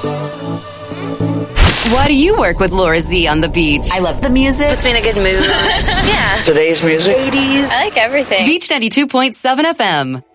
Why do you work with Laura Z on the beach? I love the music. Puts me in a good mood. Yeah. Today's music. 80s. I like everything. Beach 92.7 FM.